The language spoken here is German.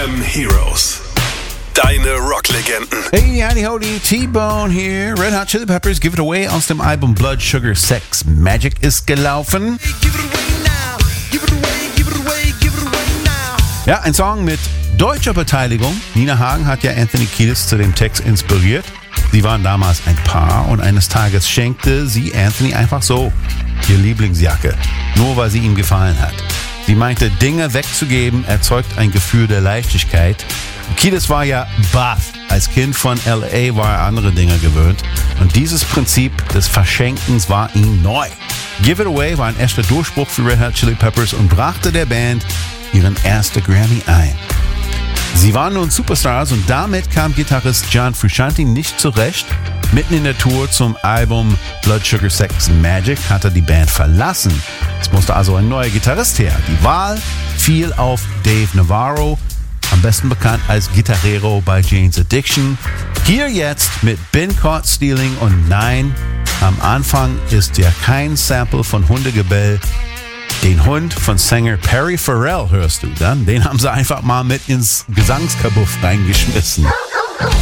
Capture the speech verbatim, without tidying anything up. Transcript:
Unsung Heroes. Deine Rocklegenden. Hey, howdy, howdy, T-Bone here. Red Hot Chili Peppers, Give It Away aus dem Album Blood Sugar Sex Magic ist gelaufen. Ja, ein Song mit deutscher Beteiligung. Nina Hagen hat ja Anthony Kiedis zu dem Text inspiriert. Sie waren damals ein Paar und eines Tages schenkte sie Anthony einfach so ihre Lieblingsjacke, nur weil sie ihm gefallen hat. Sie meinte, Dinge wegzugeben erzeugt ein Gefühl der Leichtigkeit. Kiedis war ja baff. Als Kind von L A war er andere Dinge gewöhnt. Und dieses Prinzip des Verschenkens war ihm neu. Give It Away war ein echter Durchbruch für Red Hot Chili Peppers und brachte der Band ihren ersten Grammy ein. Sie waren nun Superstars und damit kam Gitarrist John Frusciante nicht zurecht. Mitten in der Tour zum Album Blood Sugar Sex Magic hat er die Band verlassen. Es musste also ein neuer Gitarrist her. Die Wahl fiel auf Dave Navarro, am besten bekannt als Gitarrero bei Jane's Addiction. Hier jetzt mit Been Caught Stealing und nein, am Anfang ist ja kein Sample von Hundegebell. Den Hund von Sänger Perry Farrell hörst du dann. Den haben sie einfach mal mit ins Gesangskabuff reingeschmissen.